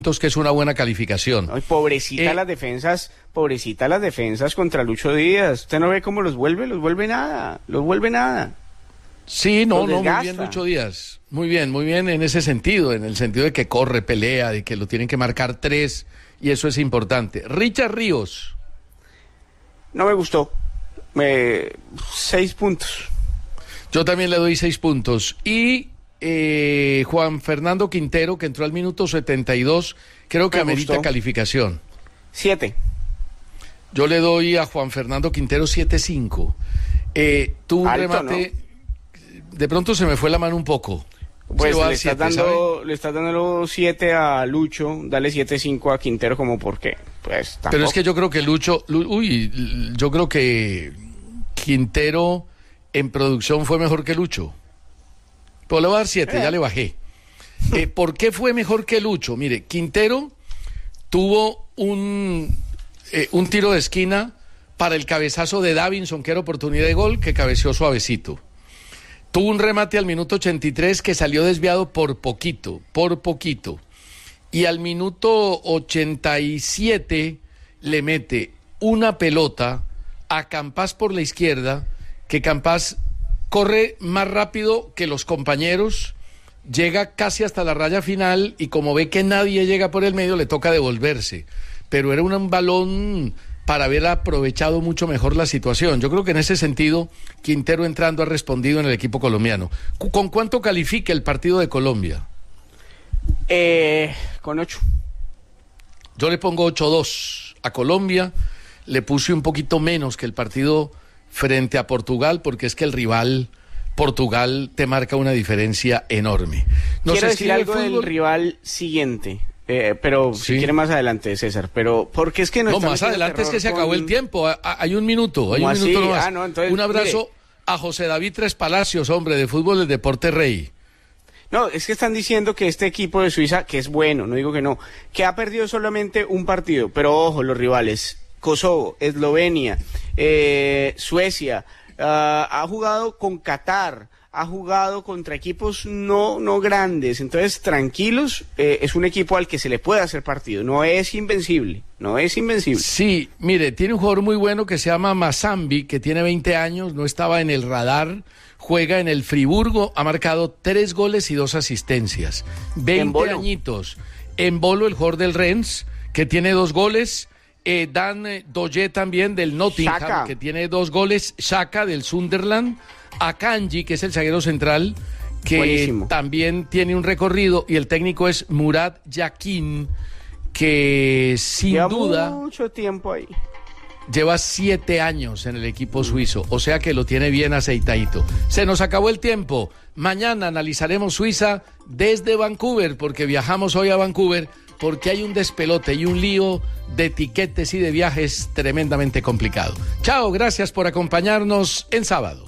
que es una buena calificación. Ay, pobrecitas las defensas contra Lucho Díaz. ¿Usted no ve cómo los vuelve nada. Sí, no, muy bien Lucho Díaz. Muy bien en ese sentido, en el sentido de que corre, pelea, de que lo tienen que marcar 3, y eso es importante. Richard Ríos. No me gustó. 6 puntos. Yo también le doy 6 puntos. Y Juan Fernando Quintero, que entró al minuto 72, creo que amerita calificación. 7. Yo le doy a Juan Fernando Quintero 7.5. Tuvo un remate, ¿no? De pronto se me fue la mano un poco. Pues le estás dando 7 a Lucho, dale 7.5 a Quintero, como por qué. Pues tampoco. Pero es que yo creo que yo creo que Quintero en producción fue mejor que Lucho. Pero le voy a dar 7, ya le bajé. ¿Por qué fue mejor que Lucho? Mire, Quintero tuvo un tiro de esquina para el cabezazo de Davinson, que era oportunidad de gol, que cabeceó suavecito. Tuvo un remate al minuto 83 que salió desviado por poquito. Y al minuto 87 le mete una pelota a Campás por la izquierda, que Campás corre más rápido que los compañeros, llega casi hasta la raya final y como ve que nadie llega por el medio, le toca devolverse. Pero era un balón para haber aprovechado mucho mejor la situación. Yo creo que en ese sentido, Quintero entrando ha respondido en el equipo colombiano. ¿Con cuánto califica el partido de Colombia? Con 8. Yo le pongo 8-2 a Colombia. Le puse un poquito menos que el partido frente a Portugal, porque es que el rival Portugal te marca una diferencia enorme. Quiero decir algo del rival siguiente, pero si quiere más adelante, César, pero porque es que no más adelante es que se acabó el tiempo, hay un minuto nomás. Entonces, un abrazo a José David Tres Palacios, hombre de fútbol del Deporte Rey. No, es que están diciendo que este equipo de Suiza, que es bueno, no digo que no, que ha perdido solamente un partido, pero ojo, los rivales, Kosovo, Eslovenia, Suecia, ha jugado con Qatar, ha jugado contra equipos no grandes, entonces tranquilos, es un equipo al que se le puede hacer partido, no es invencible. Sí, mire, tiene un jugador muy bueno que se llama Mazambi, que tiene 20 años, no estaba en el radar, juega en el Friburgo, ha marcado 3 goles y 2 asistencias, 20 añitos. Embolo, el jugador del Rennes, que tiene 2 goles, Dan Doye también del Nottingham, Xhaka, que tiene 2 goles, Xhaka del Sunderland, Akanji, que es el zaguero central, que buenísimo, también tiene un recorrido, y el técnico es Murat Yakin, que sin duda mucho tiempo ahí. Lleva 7 años en el equipo suizo, o sea que lo tiene bien aceitadito. Se nos acabó el tiempo. Mañana analizaremos Suiza desde Vancouver, porque viajamos hoy a Vancouver, porque hay un despelote y un lío de tiquetes y de viajes tremendamente complicado. Chao, gracias por acompañarnos en sábado.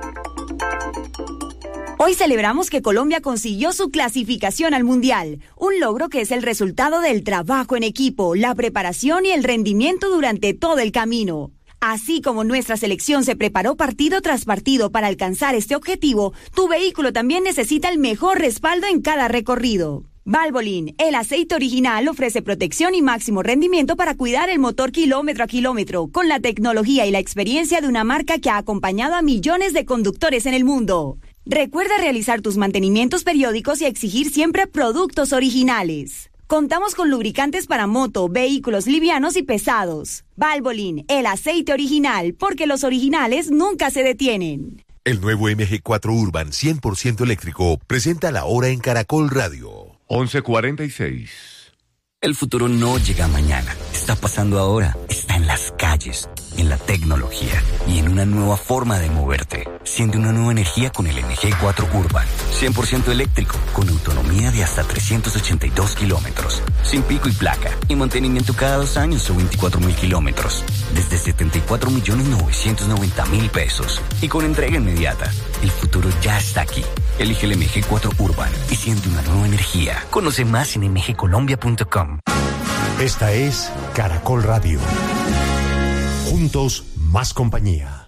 Hoy celebramos que Colombia consiguió su clasificación al Mundial, un logro que es el resultado del trabajo en equipo, la preparación y el rendimiento durante todo el camino. Así como nuestra selección se preparó partido tras partido para alcanzar este objetivo, tu vehículo también necesita el mejor respaldo en cada recorrido. Valvoline, el aceite original, ofrece protección y máximo rendimiento para cuidar el motor kilómetro a kilómetro, con la tecnología y la experiencia de una marca que ha acompañado a millones de conductores en el mundo. Recuerda realizar tus mantenimientos periódicos y exigir siempre productos originales. Contamos con lubricantes para moto, vehículos livianos y pesados. Valvoline, el aceite original, porque los originales nunca se detienen. El nuevo MG4 Urban 100% eléctrico presenta la hora en Caracol Radio. 11:46. El futuro no llega mañana, está pasando ahora, está en las calles, en la tecnología y en una nueva forma de moverte. Siente una nueva energía con el MG4 Urban, 100% eléctrico, con autonomía de hasta 382 kilómetros, sin pico y placa, y mantenimiento cada 2 años o 24,000 kilómetros, desde 74.990.000 pesos, y con entrega inmediata. El futuro ya está aquí. Elige el MG4 Urban y siente una nueva energía. Conoce más en mgcolombia.com. Esta es Caracol Radio. Juntos, más compañía.